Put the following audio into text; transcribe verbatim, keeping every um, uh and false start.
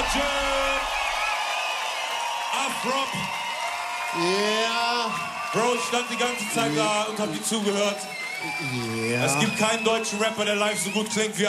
Legend! Afrop! Ja. Bro, ich stand die ganze Zeit da und hab dir zugehört. Ja. Es gibt keinen deutschen Rapper, der live so gut klingt wie